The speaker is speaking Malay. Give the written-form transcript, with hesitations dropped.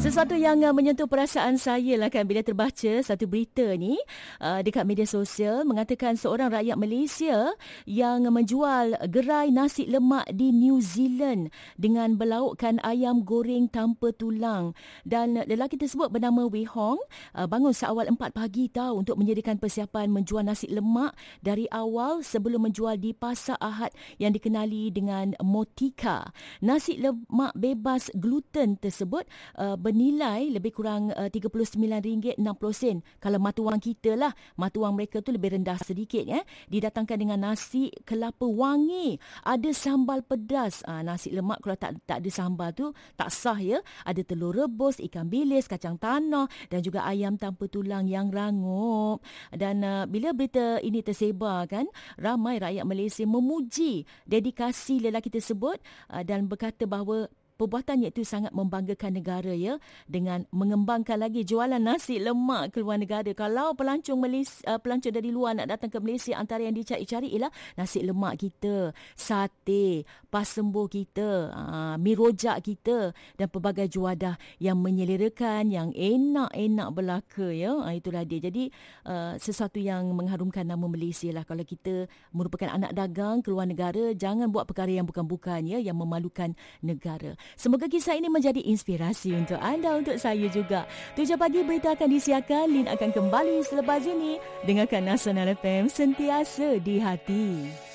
Sesuatu yang menyentuh perasaan saya lah kan bila terbaca satu berita ni dekat media sosial mengatakan seorang rakyat Malaysia yang menjual gerai nasi lemak di New Zealand dengan berlaukkan ayam goreng tanpa tulang, dan lelaki tersebut bernama Wei Hong bangun seawal 4 pagi tahu untuk menyediakan persiapan menjual nasi lemak dari awal sebelum menjual di Pasar Ahad yang dikenali dengan Motika. Nasi lemak bebas gluten tersebut bernilai lebih kurang RM39.60. Kalau mata wang kita lah, mata wang mereka tu lebih rendah sedikit Didatangkan dengan nasi kelapa wangi, ada sambal pedas. Nasi lemak kalau tak ada sambal tu tak sah ya. Ada telur rebus, ikan bilis, kacang tanah dan juga ayam tanpa tulang yang rangup. Dan bila berita ini tersebar kan, ramai rakyat Malaysia memuji dedikasi lelaki tersebut dan berkata bahawa perbuatannya itu sangat membanggakan negara ya, dengan mengembangkan lagi jualan nasi lemak ke luar negara. Kalau pelancong pelancong dari luar nak datang ke Malaysia, antara yang dicari-cari ialah nasi lemak kita, sate, pas sembuh kita, mi rojak kita dan pelbagai juadah yang menyelerakan, yang enak-enak belaka ya. Itulah dia. Jadi sesuatu yang mengharumkan nama Malaysia lah. Kalau kita merupakan anak dagang ke luar negara, jangan buat perkara yang bukan-bukan ya, yang memalukan negara. Semoga kisah ini menjadi inspirasi untuk anda, untuk saya juga. 7 pagi berita akan disiarkan. Lin akan kembali selepas ini. Dengarkan Nasional FM, sentiasa di hati.